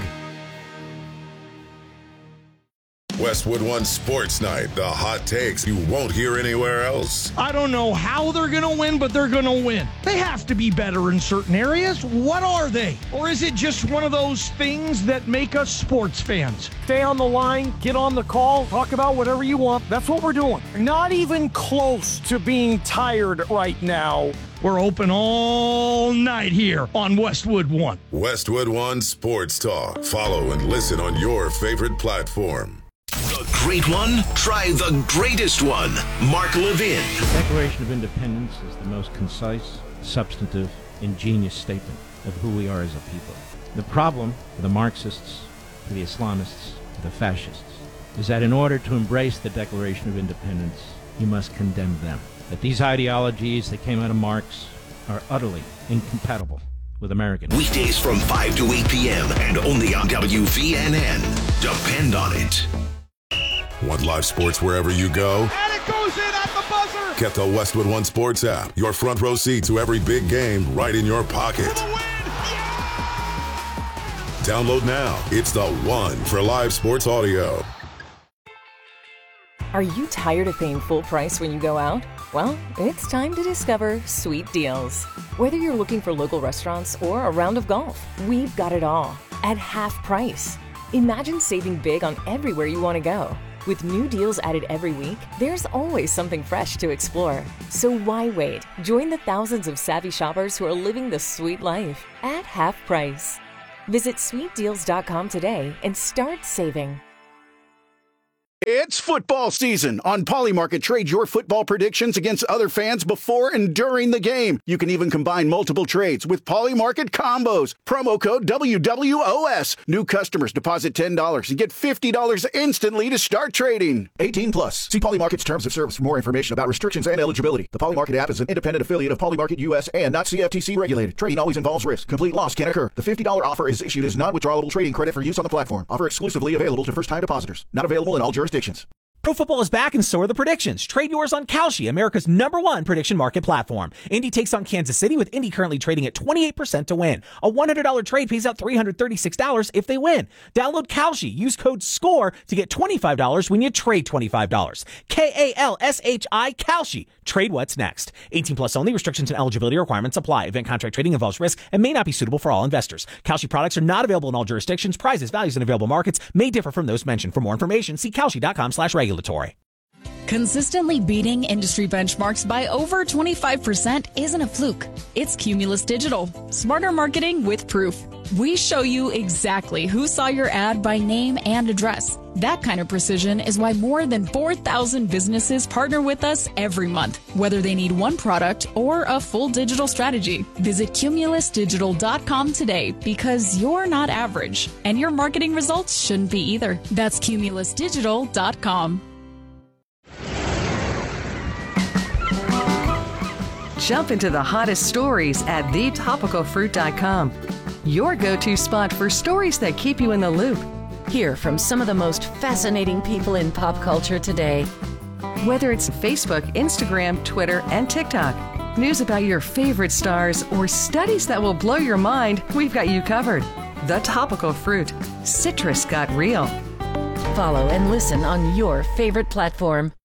Westwood One Sports Night, the hot takes you won't hear anywhere else. I don't know how they're going to win, but they're going to win. They have to be better in certain areas. What are they? Or is it just one of those things that make us sports fans? Stay on the line, get on the call, talk about whatever you want. That's what we're doing. Not even close to being tired right now. We're open all night here on Westwood One. Westwood One Sports Talk. Follow and listen on your favorite platform. The great one? Try the greatest one. Mark Levin. The Declaration of Independence is the most concise, substantive, ingenious statement of who we are as a people. The problem for the Marxists, for the Islamists, for the fascists, is that in order to embrace the Declaration of Independence, you must condemn them. that these ideologies that came out of Marx are utterly incompatible with American. Weekdays from 5 to 8 p.m. and only on WVNN. Depend on it. Want live sports wherever you go? And it goes in at the buzzer. Get the Westwood One Sports app. Your front row seat to every big game right in your pocket. Download now. It's the one for live sports audio. Are you tired of paying full price when you go out? Well, it's time to discover Sweet Deals. Whether you're looking for local restaurants or a round of golf, we've got it all at half price. Imagine saving big on everywhere you want to go. With new deals added every week, there's always something fresh to explore. So why wait? Join the thousands of savvy shoppers who are living the sweet life at half price. Visit sweetdeals.com today and start saving. It's football season. On Polymarket, trade your football predictions against other fans before and during the game. You can even combine multiple trades with Polymarket combos. Promo code WWOS. New customers deposit $10 and get $50 instantly to start trading. 18 plus. See Polymarket's terms of service for more information about restrictions and eligibility. The Polymarket app is an independent affiliate of Polymarket US and not CFTC regulated. Trading always involves risk. Complete loss can occur. The $50 offer is issued as non-withdrawable trading credit for use on the platform. Offer exclusively available to first-time depositors. Not available in all jurisdictions. Pro football is back and so are the predictions. Trade yours on Kalshi, America's #1 prediction market platform. Indy takes on Kansas City, with Indy currently trading at 28% to win. A $100 trade pays out $336 if they win. Download Kalshi. Use code SCORE to get $25 when you trade $25. Kalshi, Kalshi. Trade what's next. 18 plus only. Restrictions and eligibility requirements apply. Event contract trading involves risk and may not be suitable for all investors. Kalshi products are not available in all jurisdictions. Prices, values, and available markets may differ from those mentioned. For more information, see kalshi.com/regulatory. Consistently beating industry benchmarks by over 25% isn't a fluke. It's Cumulus Digital. Smarter marketing with proof. We show you exactly who saw your ad by name and address. That kind of precision is why more than 4,000 businesses partner with us every month, whether they need one product or a full digital strategy. Visit cumulusdigital.com today, because you're not average, and your marketing results shouldn't be either. That's cumulusdigital.com. Jump into the hottest stories at thetopicalfruit.com. Your go-to spot for stories that keep you in the loop. Hear from some of the most fascinating people in pop culture today. Whether it's Facebook, Instagram, Twitter, and TikTok, news about your favorite stars, or studies that will blow your mind, we've got you covered. The Topical Fruit. Citrus got real. Follow and listen on your favorite platform.